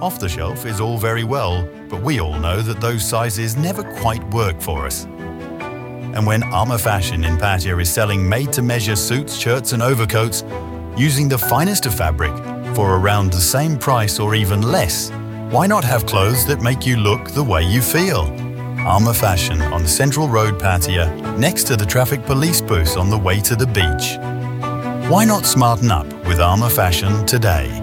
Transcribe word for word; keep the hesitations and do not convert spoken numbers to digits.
Off the shelf is all very well, but we all know that those sizes never quite work for us. And when Armour Fashion in Pattaya is selling made-to-measure suits, shirts and overcoats using the finest of fabric for around the same price or even less, why not have clothes that make you look the way you feel? Armour Fashion on Central Road, Pattaya, next to the traffic police booth on the way to the beach. Why not smarten up with Armour Fashion today?